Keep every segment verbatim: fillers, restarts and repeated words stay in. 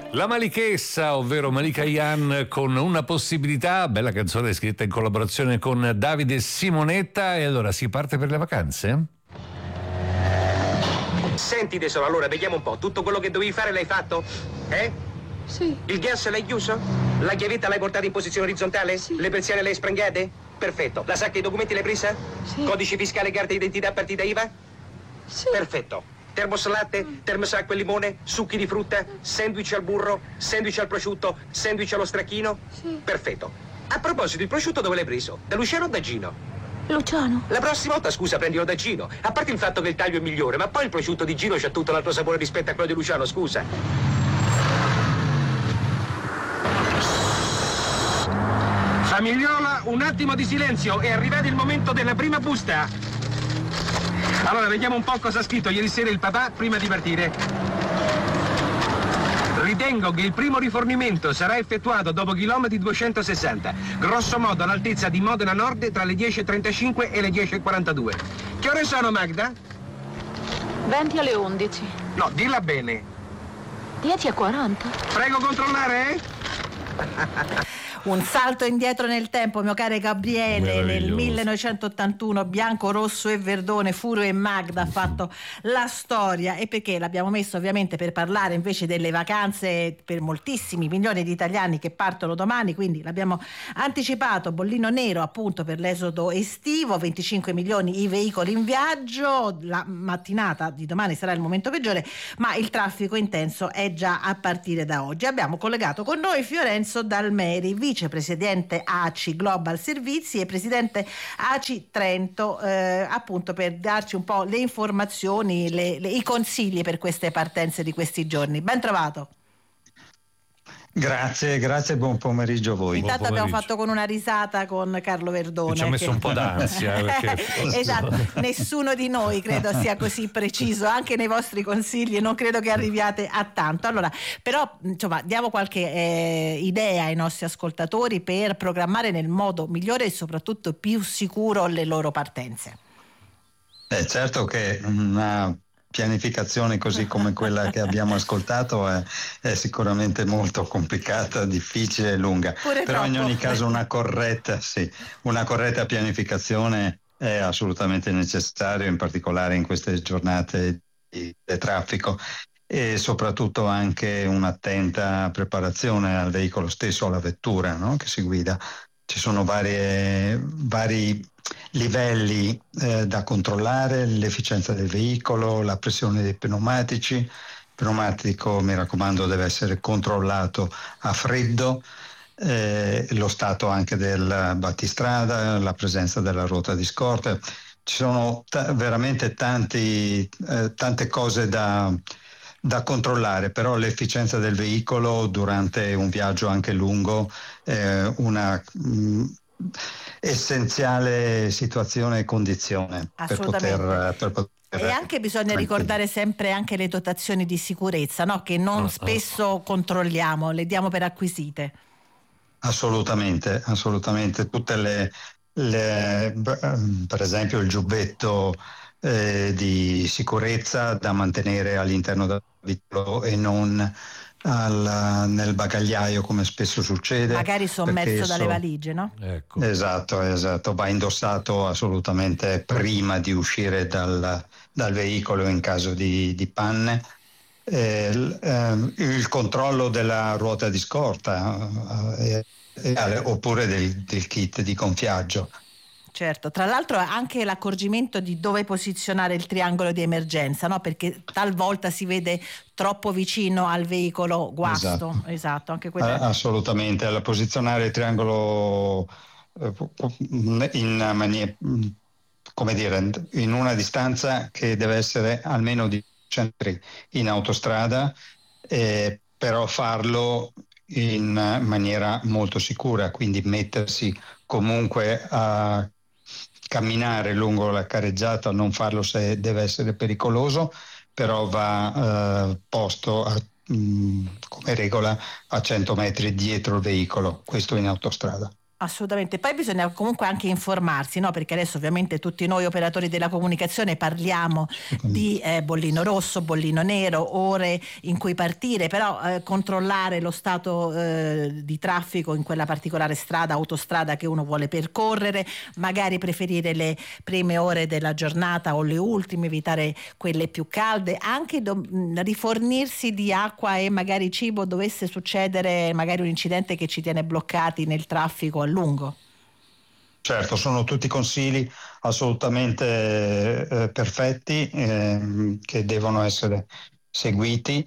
La Malichessa, ovvero Malika Yan, con Una possibilità, bella canzone scritta in collaborazione con Davide Simonetta. E allora si parte per le vacanze? Senti tesoro, allora vediamo un po', tutto quello che dovevi fare l'hai fatto? Eh? Sì. Il gas l'hai chiuso? La chiavetta l'hai portata in posizione orizzontale? Sì. Le persiane le hai sprangate? Perfetto. La sacca dei documenti l'hai presa? Sì. Codice fiscale, carta d'identità, partita I V A? Sì. Perfetto. Termos latte, termos acqua e limone, succhi di frutta, sandwich al burro, sandwich al prosciutto, sandwich allo stracchino? Sì. Perfetto. A proposito, il prosciutto dove l'hai preso? Da Luciano o da Gino? Luciano. La prossima volta, scusa, prendilo da Gino. A parte il fatto che il taglio è migliore, ma poi il prosciutto di Gino c'ha tutto l'altro sapore rispetto a quello di Luciano, scusa. Famigliola, un attimo di silenzio, è arrivato il momento della prima busta. Allora, vediamo un po' cosa ha scritto ieri sera il papà prima di partire. Ritengo che il primo rifornimento sarà effettuato dopo chilometri duecentosessanta, grosso modo all'altezza di Modena Nord tra le dieci e trentacinque e le dieci e quarantadue. Che ore sono, Magda? venti alle undici. No, dilla bene. dieci e quaranta. Prego controllare, eh? Un salto indietro nel tempo, mio caro Gabriele. Nel millenovecentottantuno Bianco, Rosso e Verdone, Furo e Magda ha fatto la storia. E perché l'abbiamo messo? Ovviamente per parlare invece delle vacanze per moltissimi milioni di italiani che partono domani, quindi l'abbiamo anticipato, bollino nero appunto per l'esodo estivo, venticinque milioni i veicoli in viaggio. La mattinata di domani sarà il momento peggiore, ma il traffico intenso è già a partire da oggi. Abbiamo collegato con noi Fiorenzo Dalmeri, vicepresidente A C I Global Servizi e presidente A C I Trento, eh, appunto per darci un po' le informazioni, le, le, i consigli per queste partenze di questi giorni. Ben trovato. Grazie, grazie, buon pomeriggio a voi. Intanto Buon abbiamo pomeriggio. fatto con una risata con Carlo Verdone. Ci ha messo che... un po' d'ansia. Perché... esatto, nessuno di noi credo sia così preciso, anche nei vostri consigli non credo che arriviate a tanto. Allora, però insomma diamo qualche eh, idea ai nostri ascoltatori per programmare nel modo migliore e soprattutto più sicuro le loro partenze. È certo che una pianificazione così come quella che abbiamo ascoltato è, è sicuramente molto complicata, difficile e lunga. Pure Però troppo. in ogni caso una corretta, sì, una corretta pianificazione è assolutamente necessaria, in particolare in queste giornate di, di traffico, e soprattutto anche un'attenta preparazione al veicolo stesso, alla vettura, no? Che si guida. Ci sono varie, vari livelli eh, da controllare: l'efficienza del veicolo, la pressione dei pneumatici. Il pneumatico, mi raccomando, deve essere controllato a freddo, eh, lo stato anche del battistrada, la presenza della ruota di scorta. Ci sono t- veramente tanti, eh, tante cose da, da controllare, però l'efficienza del veicolo durante un viaggio anche lungo è una mh, essenziale situazione e condizione per poter, per poter e anche bisogna tranquillo. ricordare sempre anche le dotazioni di sicurezza, no? Che non Ah, spesso ah. controlliamo, le diamo per acquisite. Assolutamente, assolutamente. Tutte le, le per esempio il giubbetto eh, di sicurezza da mantenere all'interno del veicolo e non al, nel bagagliaio, come spesso succede. Magari sommerso dalle so, valigie, no? Ecco. Esatto, esatto. Va indossato assolutamente prima di uscire dal, dal veicolo in caso di, di panne. Eh, l- ehm, il controllo della ruota di scorta eh, eh, oppure del, del kit di gonfiaggio. Certo, tra l'altro anche l'accorgimento di dove posizionare il triangolo di emergenza, no? Perché talvolta si vede troppo vicino al veicolo guasto. Esatto, esatto anche quella... Ah, assolutamente. La posizionare il triangolo eh, in maniera, come dire, in una distanza che deve essere almeno di centri in autostrada, eh, però farlo in maniera molto sicura, quindi mettersi comunque a camminare lungo la careggiata, non farlo se deve essere pericoloso, però va eh, posto a, mh, come regola a cento metri dietro il veicolo, questo in autostrada. Assolutamente, poi bisogna comunque anche informarsi, no? Perché adesso ovviamente tutti noi operatori della comunicazione parliamo di eh, bollino rosso, bollino nero, ore in cui partire, però eh, controllare lo stato eh, di traffico in quella particolare strada, autostrada che uno vuole percorrere, magari preferire le prime ore della giornata o le ultime, evitare quelle più calde, anche do- rifornirsi di acqua e magari cibo dovesse succedere magari un incidente che ci tiene bloccati nel traffico a lungo. Certo, sono tutti consigli assolutamente eh, perfetti eh, che devono essere seguiti,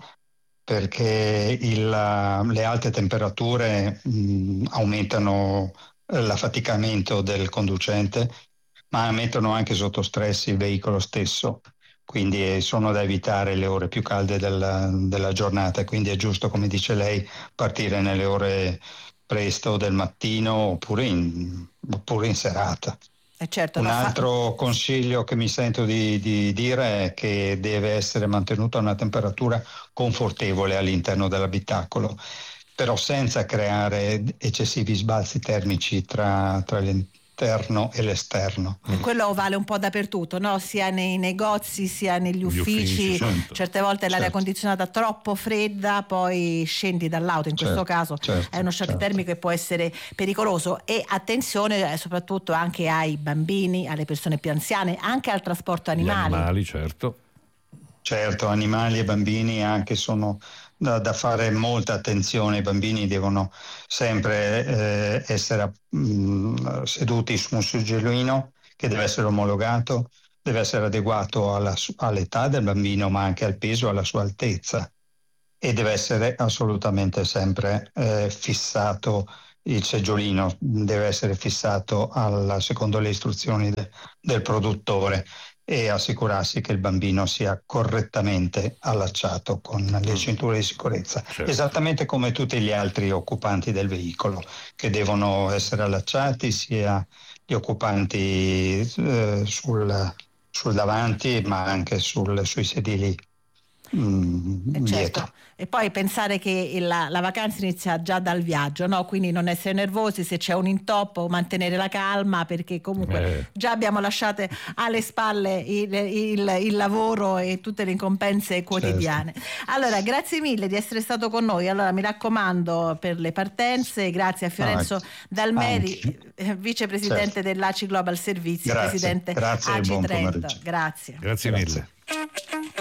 perché il, le alte temperature mh, aumentano l'affaticamento del conducente, ma mettono anche sotto stress il veicolo stesso, quindi sono da evitare le ore più calde della, della giornata, quindi è giusto, come dice lei, partire nelle ore presto del mattino oppure in, oppure in serata. Eh certo, Un fa... altro consiglio che mi sento di, di dire è che deve essere mantenuta una temperatura confortevole all'interno dell'abitacolo, però senza creare eccessivi sbalzi termici tra, tra l'interno e l'esterno. E quello vale un po' dappertutto, no? Sia nei negozi sia negli uffici, uffici, certo. Certe volte l'aria Certo. condizionata troppo fredda, poi scendi dall'auto, in questo Certo, caso certo, è uno shock certo. termico che può essere pericoloso. E attenzione eh, soprattutto anche ai bambini, alle persone più anziane, anche al trasporto Gli animali. animali, certo. Certo, animali e bambini anche sono da, da fare molta attenzione. I bambini devono sempre eh, essere mh, seduti su un seggiolino che deve essere omologato, deve essere adeguato alla, all'età del bambino, ma anche al peso e alla sua altezza, e deve essere assolutamente sempre eh, fissato. Il seggiolino deve essere fissato al, secondo le istruzioni de, del produttore, e assicurarsi che il bambino sia correttamente allacciato con le cinture di sicurezza, Certo. esattamente come tutti gli altri occupanti del veicolo, che devono essere allacciati, sia gli occupanti eh, sul, sul davanti, ma anche sul, sui sedili mm, Eh, dietro. certo. E poi pensare che la, la vacanza inizia già dal viaggio, no? Quindi non essere nervosi se c'è un intoppo, mantenere la calma, perché comunque Eh. già abbiamo lasciato alle spalle il, il- il lavoro e tutte le incombenze quotidiane. Allora, grazie mille di essere stato con noi. Allora, mi raccomando, per le partenze, grazie a Fiorenzo Anche. Dalmeri, Anche. eh, vicepresidente Certo. dell'A C I Global Servizi, Grazie. presidente Grazie e A C I buon Trento. pomeriggio. Grazie. Grazie Grazie. mille.